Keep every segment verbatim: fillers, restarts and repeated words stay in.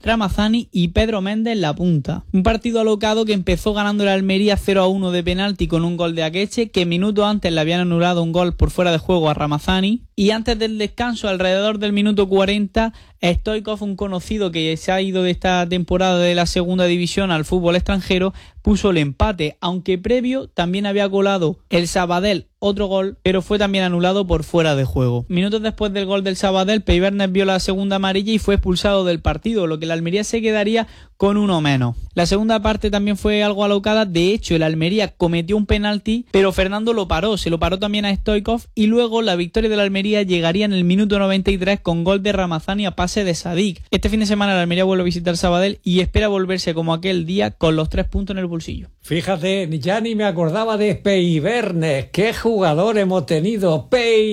Ramazani y Pedro Méndez en la punta. Un partido alocado que empezó ganando el Almería cero a uno de penalti con un gol de Akeche, que minutos antes le habían anulado un gol por fuera de juego a Ramazani, y antes del descanso, alrededor del minuto cuarenta, Stoichkov, un conocido que se ha ido de esta temporada de la segunda división al fútbol extranjero, puso el empate, aunque previo también había colado el Sabadell otro gol, pero fue también anulado por fuera de juego. Minutos después del gol del Sabadell, Peibernes vio la segunda amarilla y fue expulsado del partido, lo que el Almería se quedaría con uno menos. La segunda parte también fue algo alocada. De hecho, el Almería cometió un penalti, pero Fernando lo paró, se lo paró también a Stoichkov, y luego la victoria del Almería llegaría en el minuto noventa y tres con gol de Ramazani a pase de Sadik. Este fin de semana el Almería vuelve a visitar Sabadell y espera volverse como aquel día con los tres puntos en el bolsillo. Fíjate, ya ni me acordaba de Peibernes. ¡Qué jugador hemos tenido!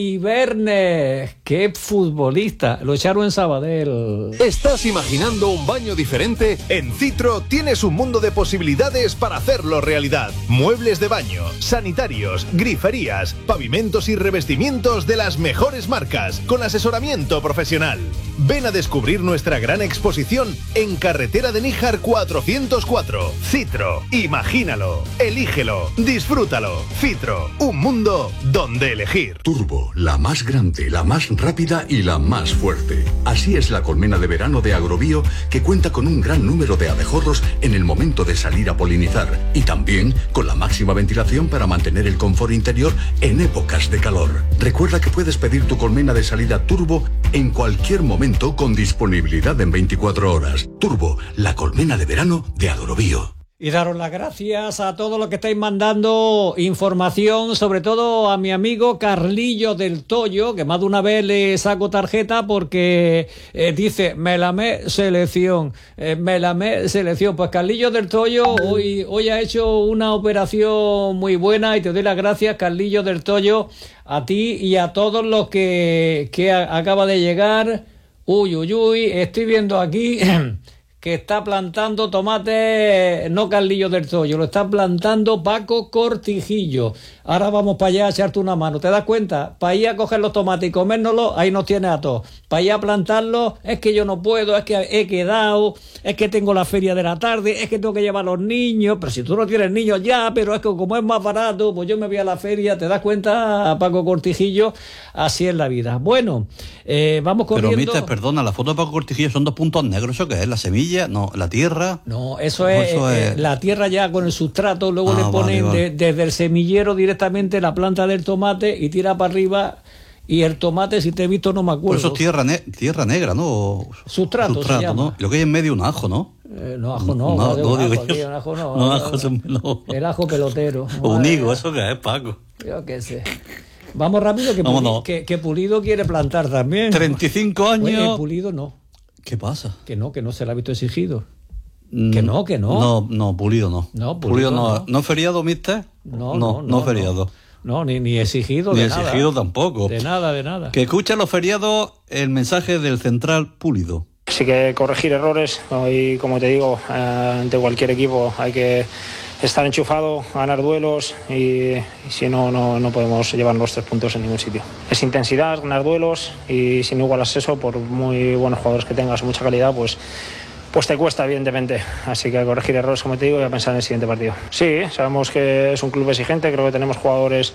Peibernes, qué futbolista. Lo echaron en Sabadell. ¿Estás imaginando un baño diferente? En Citro tienes un mundo de posibilidades para hacerlo realidad. Muebles de baño, sanitarios, griferías, pavimentos y revestimientos de las mejores marcas, con asesoramiento profesional. Ven a descubrir nuestra gran exposición en Carretera de Níjar cuatrocientos cuatro. Citro, imagínalo, elígelo, disfrútalo. Citro, un mundo donde elegir. Turbo, la más grande, la más rápida y la más fuerte. Así es la colmena de verano de Agrobio, que cuenta con un gran número de abejorros en el momento de salir a polinizar, y también con la máxima ventilación para mantener el confort interior en épocas de calor. Recuerda que puedes pedir tu colmena de salida Turbo en cualquier momento con disponibilidad en veinticuatro horas. Turbo, la colmena de verano de Agrobio. Y daros las gracias a todos los que estáis mandando información, sobre todo a mi amigo Carlillo del Toyo, que más de una vez le saco tarjeta porque eh, dice, me la me selección, eh, me la me selección. Pues Carlillo del Toyo hoy, hoy ha hecho una operación muy buena y te doy las gracias, Carlillo del Toyo, a ti y a todos los que, que a, acaba de llegar. Uy, uy, uy, estoy viendo aquí que está plantando tomate, no Carlillo del Toyo, lo está plantando Paco Cortijillo. Ahora vamos para allá a echarte una mano. ¿Te das cuenta? Para ir a coger los tomates y comérnoslos, ahí nos tienes a todos. Para ir a plantarlos, es que yo no puedo, es que he quedado, es que tengo la feria de la tarde, es que tengo que llevar a los niños. Pero si tú no tienes niños ya, pero es que como es más barato, pues yo me voy a la feria. ¿Te das cuenta, Paco Cortijillo? Así es la vida. Bueno, eh, vamos corriendo. Pero, mister, perdona, la foto de Paco Cortijillo son dos puntos negros. ¿Eso qué es? ¿La semilla? No, ¿la tierra? No, eso es, eso es... Eh, la tierra ya con el sustrato, luego ah, le ponen vale, vale. De, desde el semillero directamente la planta del tomate y tira para arriba, y el tomate, si te he visto, no me acuerdo. Por eso es tierra, ne- tierra negra, ¿no? Sustrato, sustrato se llama. ¿no? Lo que hay en medio un ajo, ¿no? Eh, no, ajo no, no, no, no, un digo ajo, yo. aquí, un ajo no. No, ajo son no. El ajo pelotero. O un higo, ¿eso qué es, Paco? Yo qué sé. Vamos rápido, que, Puli, que, que Pulido quiere plantar también. treinta y cinco años. Oye, Pulido no. ¿Qué pasa? Que no, que no se le ha visto exigido. Que no, que no. No, no, Pulido no. No, Pulido, Pulido no. no. ¿No feriado, mister? No, no, no, no feriado. No, ni, ni exigido ni de exigido nada. Ni exigido tampoco. De nada, de nada. Que escucha los feriados el mensaje del central Pulido. Sí que corregir errores, y como te digo, eh, ante cualquier equipo hay que estar enchufado, ganar duelos y, y si no, no, no podemos llevar los tres puntos en ningún sitio. Es intensidad, ganar duelos y si no igualas eso, por muy buenos jugadores que tengas, mucha calidad, pues... Pues te cuesta, evidentemente. Así que corregir errores, como te digo, y a pensar en el siguiente partido. Sí, sabemos que es un club exigente, creo que tenemos jugadores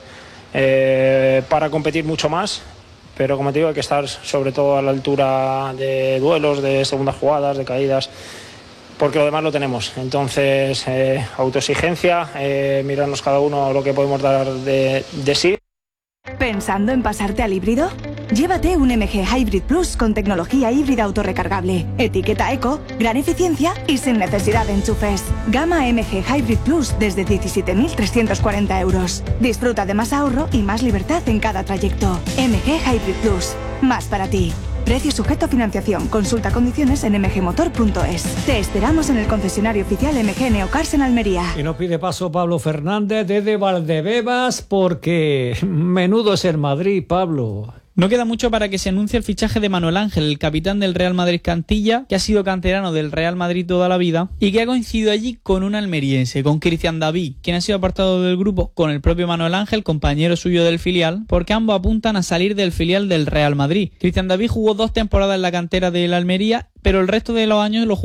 eh, para competir mucho más, pero como te digo, hay que estar sobre todo a la altura de duelos, de segundas jugadas, de caídas, porque lo demás lo tenemos. Entonces, eh, autoexigencia, eh, mirarnos cada uno lo que podemos dar de, de sí. ¿Pensando en pasarte al híbrido? Llévate un M G Hybrid Plus con tecnología híbrida autorrecargable, etiqueta eco, gran eficiencia y sin necesidad de enchufes. Gama M G Hybrid Plus desde diecisiete mil trescientos cuarenta euros. Disfruta de más ahorro y más libertad en cada trayecto. M G Hybrid Plus, más para ti. Precio sujeto a financiación. Consulta condiciones en m g motor punto es. Te esperamos en el concesionario oficial M G Neocars en Almería. Y nos pide paso Pablo Fernández desde Valdebebas porque menudo es el Madrid, Pablo. No queda mucho para que se anuncie el fichaje de Manuel Ángel, el capitán del Real Madrid Cantilla, que ha sido canterano del Real Madrid toda la vida y que ha coincidido allí con un almeriense, con Cristian David, quien ha sido apartado del grupo con el propio Manuel Ángel, compañero suyo del filial, porque ambos apuntan a salir del filial del Real Madrid. Cristian David jugó dos temporadas en la cantera del Almería, pero el resto de los años lo jugó